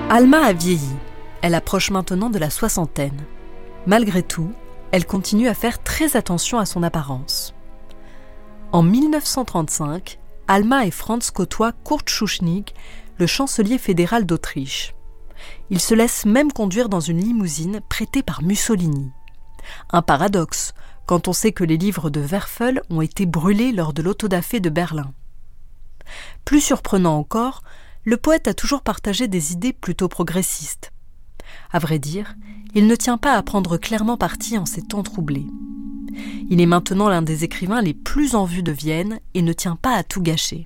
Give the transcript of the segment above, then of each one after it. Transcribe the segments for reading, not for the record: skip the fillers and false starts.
Alma a vieilli. Elle approche maintenant de la soixantaine. Malgré tout, elle continue à faire très attention à son apparence. En 1935, Alma et Franz côtoient Kurt Schuschnigg, le chancelier fédéral d'Autriche. Ils se laissent même conduire dans une limousine prêtée par Mussolini. Un paradoxe, quand on sait que les livres de Werfel ont été brûlés lors de l'autodafé de Berlin. Plus surprenant encore, le poète a toujours partagé des idées plutôt progressistes. À vrai dire, il ne tient pas à prendre clairement parti en ces temps troublés. Il est maintenant l'un des écrivains les plus en vue de Vienne et ne tient pas à tout gâcher.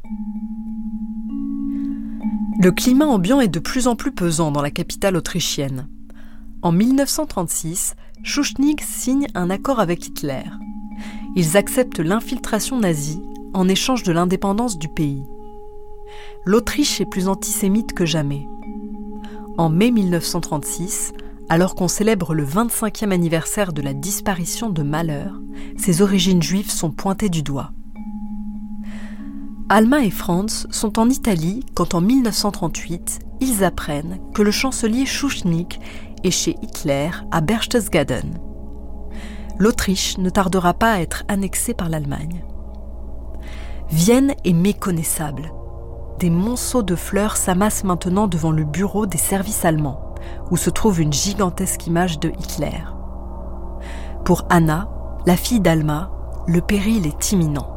Le climat ambiant est de plus en plus pesant dans la capitale autrichienne. En 1936, Schuschnigg signe un accord avec Hitler. Ils acceptent l'infiltration nazie en échange de l'indépendance du pays. L'Autriche est plus antisémite que jamais. En mai 1936, alors qu'on célèbre le 25e anniversaire de la disparition de Mahler, ses origines juives sont pointées du doigt. Alma et Franz sont en Italie quand en 1938, ils apprennent que le chancelier Schuschnigg est chez Hitler à Berchtesgaden. L'Autriche ne tardera pas à être annexée par l'Allemagne. Vienne est méconnaissable. Des monceaux de fleurs s'amassent maintenant devant le bureau des services allemands, où se trouve une gigantesque image de Hitler. Pour Anna, la fille d'Alma, le péril est imminent.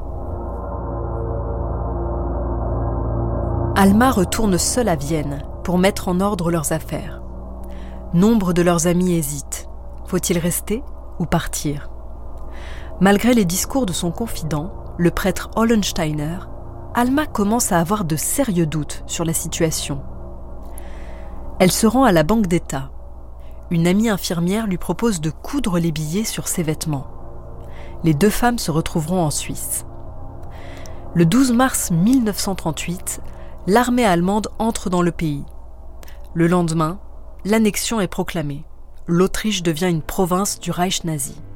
Alma retourne seule à Vienne pour mettre en ordre leurs affaires. Nombre de leurs amis hésitent. Faut-il rester ou partir ? Malgré les discours de son confident, le prêtre Hollensteiner, Alma commence à avoir de sérieux doutes sur la situation. Elle se rend à la Banque d'État. Une amie infirmière lui propose de coudre les billets sur ses vêtements. Les deux femmes se retrouveront en Suisse. Le 12 mars 1938, l'armée allemande entre dans le pays. Le lendemain, l'annexion est proclamée. L'Autriche devient une province du Reich nazi.